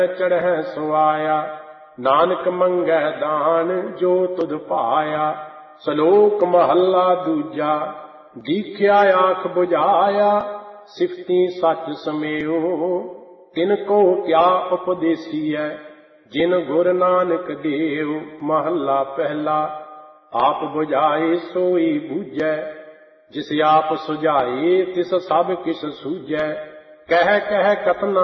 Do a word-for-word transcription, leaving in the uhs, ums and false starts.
ਚੜ੍ਹੈ ਸੁਆਇਆ, ਨਾਨਕ ਮੰਗੈ ਦਾਨ ਜੋ ਤੁਧ ਭਾਇਆ। ਸ਼ਲੋਕ ਮਹੱਲਾ ਦੂਜਾ। ਦੀਖਿਆ ਆਖ ਬੁਝਾਇਆ, ਸਿਫਤੀ ਸੱਚ ਸਮੇਓ। ਤਿਨ ਕੋ ਕਿਆ ਉਪਦੇਸੀਐ, ਜਿਨ ਗੁਰ ਨਾਨਕ ਦੇਉ। ਮਹੱਲਾ ਪਹਿਲਾ। ਆਪ ਬੁਝਾਏ ਸੋਈ ਬੂਝੈ, ਜਿਸ ਆਪ ਸੁਝਾਏ ਤਿਸ ਸਭ ਕਿਛ ਸੂਝੈ। ਕਹਿ ਕਹਿ ਕਤਨਾ